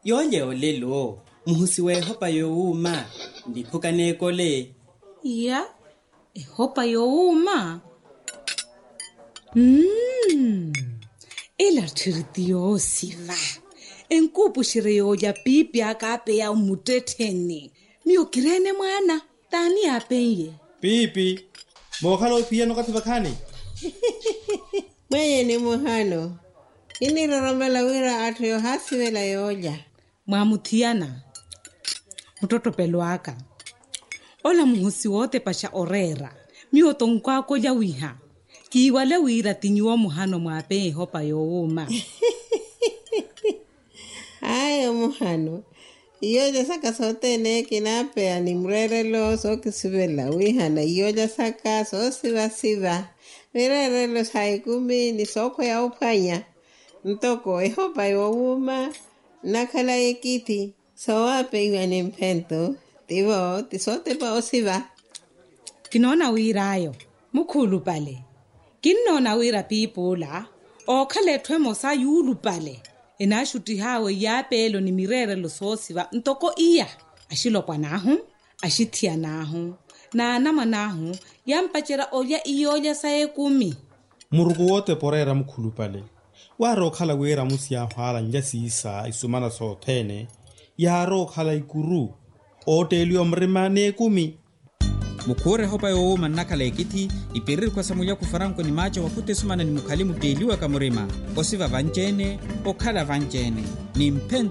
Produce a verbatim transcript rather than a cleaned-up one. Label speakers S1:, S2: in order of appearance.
S1: Yole olelo, muhusiwe hopa youma, ndipuka nekole.
S2: Ya, e hopa youma. Mmm, ela tiritiyo siva. Enkupu shireyo ya pipi akape ya umuteteni. Miyo kirene mwana, tani apenye.
S3: Pipi, mohalo pia no katibakani.
S4: Mwenye ni muhano. Ini roromela wira atu yo hasiwela yoja.
S2: Mwamutiana. Mtoto peluaka. Ola muhusi wote pasha orera. Miyo tonkwa koja wiha. Kiwale wira tinyuwa muhano mwape hopa youma.
S4: Ayo muhano. Iyoja saka sote ne kinape animrerelo so kisibela wihana. Iyoja saka so siva siva. Mirerelo saikumi ni soko ya upanya. Ntoko ehopa youma. Nakala ekiti. So wape iwane mpento. Tivo tisote pa osiva.
S2: Kinona wira ayo. Mukulu pale. Kinona wira pipula. O kale twemo sa yulu pale. Enashuti hawe ya pelo ni mirere lo sosiva ntoko iya ashilo kwa nahu ashitia nahu na nama nahu yampachera oya iyoja sae kumi
S3: Murugu wote porera mukulu pale waro khala wera musia hwala njasi isa isumana sotene yaro khala ikuru otelio mrimane kumi
S5: Mukure hopa yo manakala ekiti ipirir kwa samuya kufaranko ni macho wakute sumana ni mukalimu teliwa kamurima osiva vanjene okala vanjene ni mpen